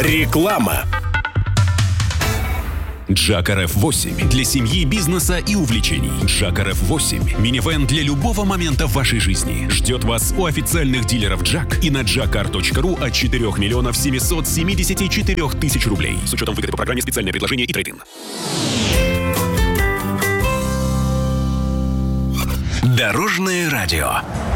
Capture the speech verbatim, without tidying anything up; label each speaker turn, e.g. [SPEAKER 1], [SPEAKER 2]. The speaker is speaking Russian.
[SPEAKER 1] Реклама.
[SPEAKER 2] Джак эр эф восемь для семьи, бизнеса и увлечений. Джак эр эф восемь – минивэн для любого момента в вашей жизни. Ждет вас у официальных дилеров Джак и на джакар точка ру от четырех миллионов семьсот семьдесят четыре тысячи рублей. С учетом выгоды по программе «Специальное предложение» и трейд-ин.
[SPEAKER 1] Дорожное радио.